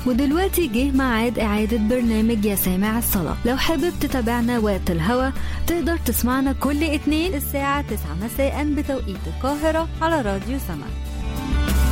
ودلوقتي جه ميعاد إعادة برنامج يا سامع الصلاة. لو حابب تتابعنا وقت الهوا تقدر تسمعنا كل اثنين الساعة 9 مساء بتوقيت القاهرة على راديو سما.